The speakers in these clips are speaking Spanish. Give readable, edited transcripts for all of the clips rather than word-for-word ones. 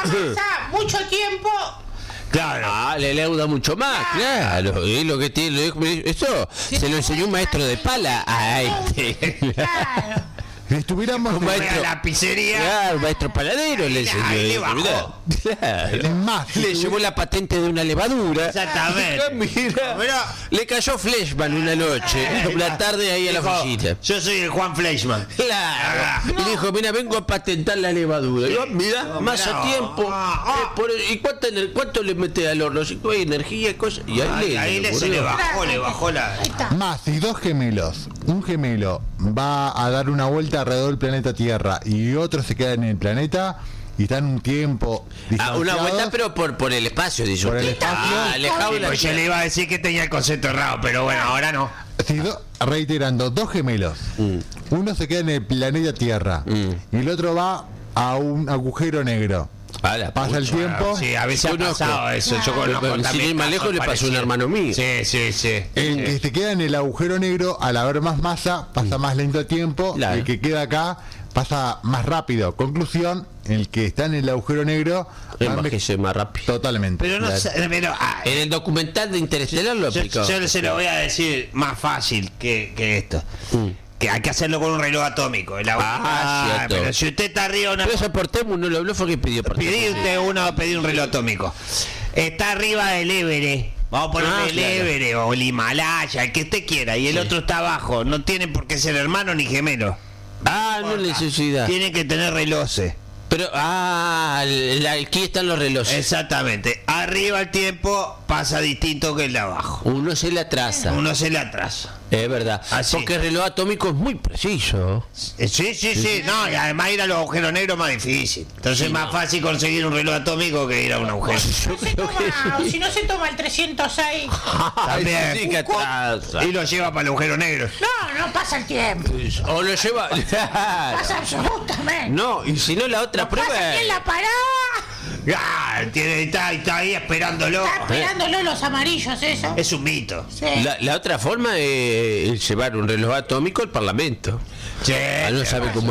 pasa mucho tiempo. Claro. Le leuda mucho más, claro. Y lo que tiene, eso se lo enseñó un maestro de pala a este. Claro. Si estuviéramos Un maestro, La pizzería. claro, un maestro paladero le enseñó. Ahí le eso, bajó. mirá. Claro. más, Le llevó la patente de una levadura. Exactamente. Mira, le cayó Fleshman una noche, una tarde ahí a la Dijo, oficina. yo soy el Juan Fleischmann. Claro. Y dijo, mira, vengo a patentar la levadura. Y yo, mira, más a tiempo. ¿Y cuánto le mete al horno? Si no hay energía y cosas. Y Ahí se le bajó la. Ahí está. más, si dos gemelos, un gemelo va a dar una vuelta alrededor del planeta Tierra y otro se queda en el planeta y están un tiempo Una distanciados, vuelta, pero por el espacio, dice Por el usted. espacio. Alejado de la Pues yo le iba a decir que tenía el concepto errado, pero bueno, ahora no. si reiterando, dos gemelos, uno se queda en el planeta Tierra y el otro va a un agujero negro. Pasa el tiempo. Sí, a veces ha pasado eso. Yo conozco Sin también ir más casos lejos le pasó a un parecidos. hermano mío. Sí. El que se queda en el agujero negro, al haber más masa, pasa más lento el tiempo. Claro. El que queda acá pasa más rápido. Conclusión, el que está en el agujero negro Envejece más rápido. totalmente. Pero no sé, En el documental de Interestelar lo explicó. yo se lo voy a decir más fácil que esto. Que hay que hacerlo con un reloj atómico. Cierto. Pero si usted está arriba de una... Pero eso por Temu no lo habló, fue que pidió por Temu. Pedí un reloj atómico. Está arriba del Everest. Vamos a ponerle el claro. Everest o el Himalaya, el que usted quiera. Y el otro está abajo. No tienen por qué ser hermano ni gemelo. No necesidad. Tienen que tener relojes. Pero, aquí están los relojes. Exactamente. Arriba el tiempo pasa distinto que el de abajo. Uno se le atrasa. Uno se le atrasa. Es verdad. Así. Porque el reloj atómico es muy preciso. Sí. No, y además ir a los agujeros negros es más difícil. Entonces es más fácil conseguir un reloj atómico que ir a un agujero. Si no se toma el 306. También. Sí que atrasa. Y lo lleva para el agujero negro. No pasa el tiempo. O lo lleva. Pasa absolutamente. No, y si no la otra Lo prueba pasa aquí en la parada. Está ahí esperándolo. Está esperándolo los amarillos, eso. Es un mito. Sí. La otra forma es llevar un reloj atómico al Parlamento. No sabe cómo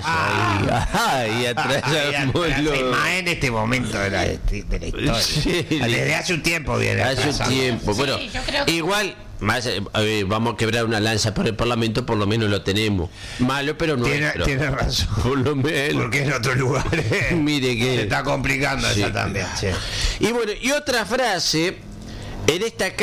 atrasa. Y atrasa Más en este momento de la historia. Sí. Desde hace un tiempo viene. Hace un atrasando. tiempo. Bueno, yo creo que- igual, más, vamos a quebrar una lanza por el Parlamento, por lo menos lo tenemos. Malo, pero nuestro. Tiene razón. Por lo menos. Porque en otros lugares Mire que se está complicando Sí. esa también. Sí. Y bueno, y otra frase, en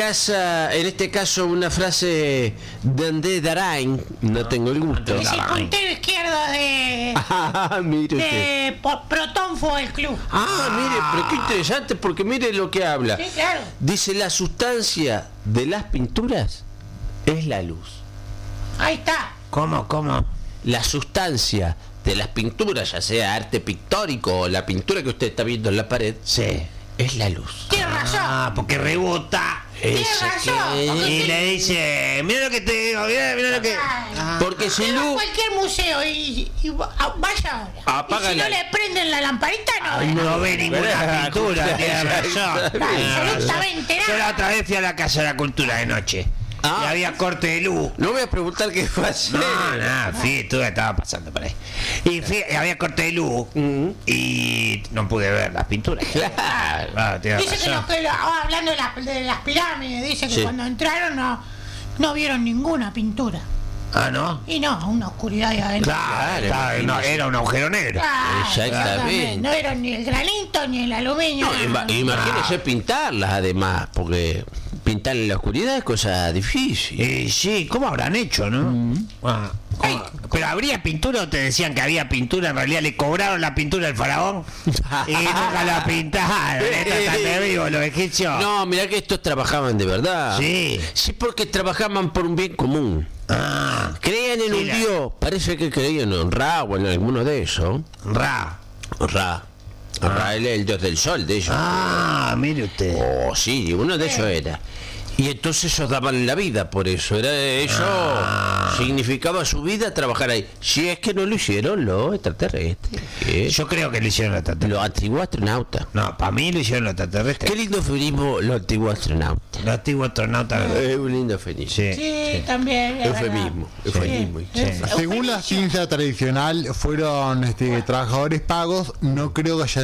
este caso una frase de André Darain, no tengo el gusto. Es el puntero izquierdo de Mire usted. de Proton Football Club. Mire, pero qué interesante, porque mire lo que habla. Sí, claro. Dice, la sustancia de las pinturas es la luz. Ahí está. ¿Cómo? La sustancia de las pinturas, ya sea arte pictórico o la pintura que usted está viendo en la pared, Sí. es la luz. Tiene razón. Porque rebota. Tiene Esa razón. que- Porque Y le dice, mira lo que te digo, mira lo que... Porque Usted sin va a luz... cualquier museo y vaya ahora. Apaga Y si la- no le prenden la lamparita, no ve. No ve ninguna pintura, tiene razón. Absolutamente Yo la nada. otra vez fui a la Casa de la Cultura de noche. Y había corte de luz. No voy a preguntar qué fue así. Estaba pasando por ahí. Y había corte de luz y no pude ver las pinturas. Claro. Tiene Dice que, razón. hablando de las pirámides, dice que Sí. cuando entraron no vieron ninguna pintura. ¿No? Y no, una oscuridad ahí adentro. Era un agujero negro. Exactamente. No era ni el granito ni el aluminio. Imagínese pintarlas además, porque pintar en la oscuridad es cosa difícil. Sí, ¿cómo habrán hecho, no? Pero habría pintura o te decían que había pintura, en realidad le cobraron la pintura al faraón y nunca la pintaron. Están de vivo los egipcios. No, mirá que estos trabajaban de verdad. Sí. Sí, porque trabajaban por un bien común. Creían en un dios, parece que creían en Ra o en alguno de esos. Ra. Ra es el dios del sol de ellos. Mire usted. Oh, sí, uno de ellos era. Y entonces ellos daban la vida por eso. Eso significaba su vida trabajar ahí. Si es que no lo hicieron los extraterrestres. Yo creo que lo hicieron los extraterrestres. Los antiguos astronautas. No, para mí lo hicieron los extraterrestres. Qué lindo eufemismo los antiguos astronautas. Los antiguos astronautas. Es un lindo eufemismo. Sí, también. es Eufemismo. verdad. Eufemismo. Según la ciencia tradicional, fueron trabajadores pagos. No creo que haya